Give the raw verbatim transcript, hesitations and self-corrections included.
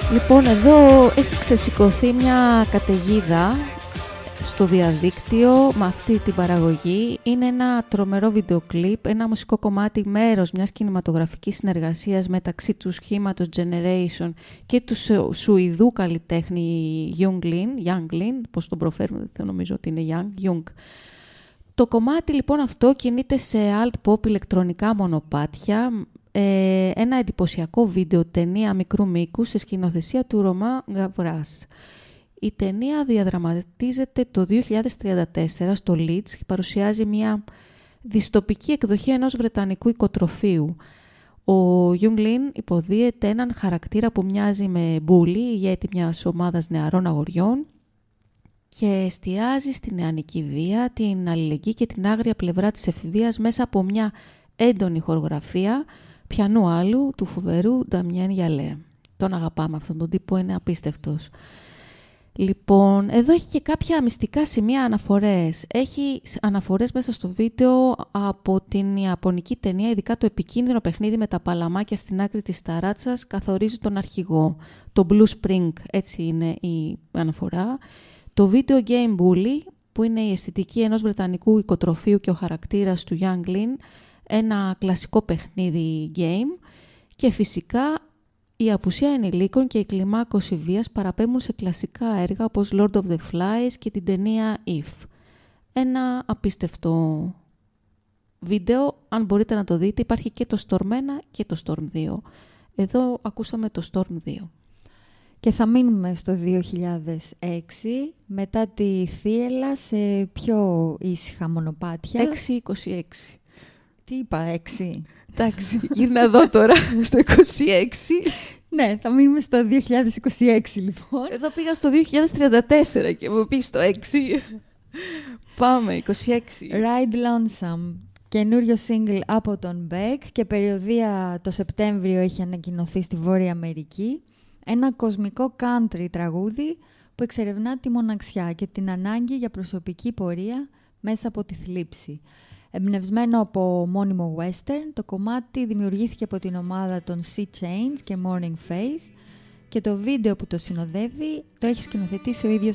Λοιπόν, εδώ έχει ξεσηκωθεί μια καταιγίδα στο διαδίκτυο με αυτή την παραγωγή. Είναι ένα τρομερό βίντεο κλιπ, ένα μουσικό κομμάτι, μέρος μιας κινηματογραφικής συνεργασίας μεταξύ του σχήματος Generation και του Σουηδού καλλιτέχνη Young Lin, Young Lin, πώς τον προφέρουμε, δεν νομίζω ότι είναι Young, Young. Το κομμάτι λοιπόν αυτό κινείται σε alt pop ηλεκτρονικά μονοπάτια, ε, ένα εντυπωσιακό βίντεο ταινία μικρού μήκου σε σκηνοθεσία του Ρωμά Γαβράς. Η ταινία διαδραματίζεται το δύο χιλιάδες τριάντα τέσσερα στο Leeds και παρουσιάζει μια δυστοπική εκδοχή ενός βρετανικού οικοτροφείου. Ο Young Lin υποδίεται έναν χαρακτήρα που μοιάζει με μπούλι, ηγέτη μιας ομάδας νεαρών αγοριών, και εστιάζει στην νεανική βία, την αλληλεγγύη και την άγρια πλευρά της εφηβείας μέσα από μια έντονη χορογραφία πιανού άλλου του φοβερού Νταμιέν Γιαλέ. Τον αγαπάμε αυτόν τον τύπο, είναι απίστευτος. Λοιπόν, εδώ έχει και κάποια μυστικά σημεία αναφορές. Έχει αναφορές μέσα στο βίντεο από την ιαπωνική ταινία, ειδικά το επικίνδυνο παιχνίδι με τα παλαμάκια στην άκρη της ταράτσας καθορίζει τον αρχηγό. Το Blue Spring, έτσι είναι η αναφορά. Το Video Game Bully, που είναι η αισθητική ενός βρετανικού οικοτροφείου και ο χαρακτήρας του Young Lin, ένα κλασικό παιχνίδι game. Και φυσικά η απουσία ενηλίκων και η κλιμάκωση βίας παραπέμπουν σε κλασικά έργα όπως Lord of the Flies και την ταινία If. Ένα απίστευτο βίντεο, αν μπορείτε να το δείτε, υπάρχει και το Storm ένα και το Storm δύο. Εδώ ακούσαμε το Storm δύο. Και θα μείνουμε στο δύο χιλιάδες έξι, μετά τη θύελλα σε πιο ήσυχα μονοπάτια. έξι είκοσι έξι. Τι είπα, έξι. Εντάξει, γύρνα εδώ τώρα, στο είκοσι έξι. Ναι, θα μείνουμε στο δύο χιλιάδες είκοσι έξι λοιπόν. Εδώ πήγα στο δύο χιλιάδες τριάντα τέσσερα και μου πήγε στο έξι. Πάμε, είκοσι έξι. Ride Lonesome, καινούριο single από τον Beck και περιοδία το Σεπτέμβριο έχει ανακοινωθεί στη Βόρεια Αμερική. Ένα κοσμικό country τραγούδι που εξερευνά τη μοναξιά και την ανάγκη για προσωπική πορεία μέσα από τη θλίψη. Εμπνευσμένο από μόνιμο western, το κομμάτι δημιουργήθηκε από την ομάδα των Sea Change και Morning Face και το βίντεο που το συνοδεύει το έχει σκηνοθετήσει ο ίδιος